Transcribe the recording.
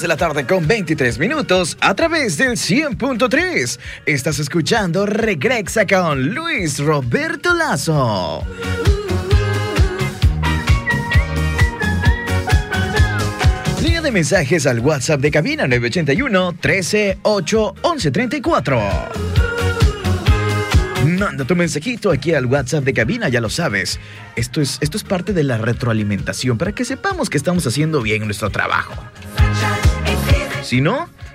de la tarde con 23 minutos a través del 100.3. Estás escuchando Regrexa con Luis Roberto Lazo. Línea de mensajes al WhatsApp de cabina 981-13-8-11-34. Manda tu mensajito aquí al WhatsApp de cabina, ya lo sabes. Esto es parte de la retroalimentación para que sepamos que estamos haciendo bien nuestro trabajo. Si no,